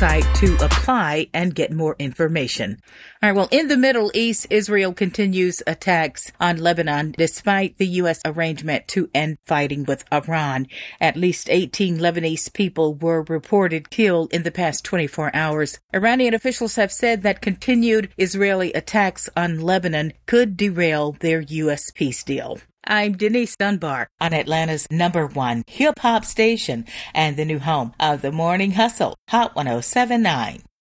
website to apply and get more information. All right, well, in the Middle East, Israel continues attacks on Lebanon despite the U.S. arrangement to end fighting with Iran. At least 18 Lebanese people were reported killed in the past 24 hours. Iranian officials have said that continued Israeli attacks on Lebanon could derail their U.S. peace deal. I'm Denise Dunbar on Atlanta's #1 hip-hop station and the new home of the Morning Hustle, Hot 107.9.